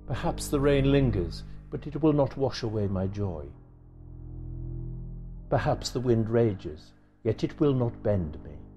Perhaps the rain lingers, but it will not wash away my joy. Perhaps the wind rages, yet it will not bend me.